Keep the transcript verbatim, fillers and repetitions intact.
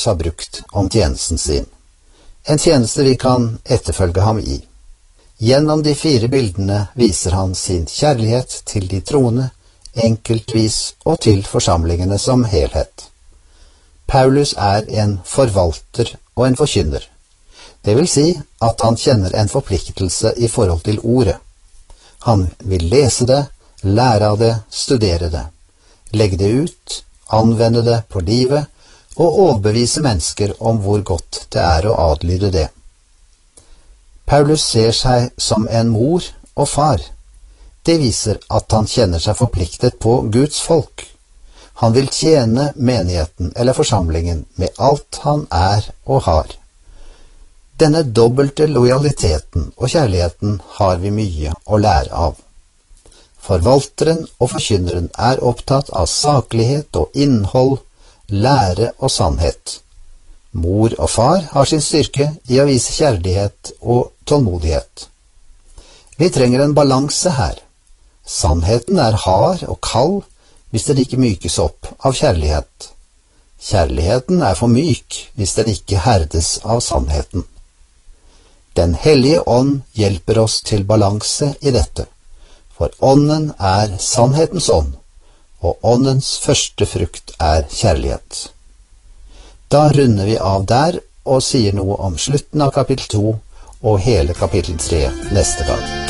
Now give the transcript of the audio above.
Paulus har brukt om tjenesten sin. En tjeneste vi kan etterfølge ham i. Gjennom de fire bildene viser han sin kjærlighet til de troende, enkeltvis og til forsamlingene som helhet. Paulus er en forvalter og en forkynner. Det vil si at han kjenner en forpliktelse i forhold til ordet. Han vil lese det, lære av det, studere det, legge det ut, anvende det på livet og overbevise mennesker om hvor godt det er å adlyde det. Paulus ser seg som en mor og far. Det viser at han kjenner seg forpliktet på Guds folk. Han vil tjene menigheten eller forsamlingen med alt han er og har. Denne dobbelte lojaliteten og kjærligheten har vi mye å lære av. Forvalteren og forkynneren er opptatt av saklighet og innhold, lære og sannhet. Mor og far har sin styrke i å vise kjærlighet og tålmodighet. Vi trenger en balanse her. Sannheten er hard og kald hvis den ikke mykes opp av kjærlighet. Kjærligheten er for myk hvis den ikke herdes av sannheten. Den hellige ånd hjelper oss til balanse i dette, for ånden er sannhetens ånd, og åndens første frukt er kjærlighet. Da runder vi av der og sier noe om slutten av kapittel to og hele kapittel tre neste gang.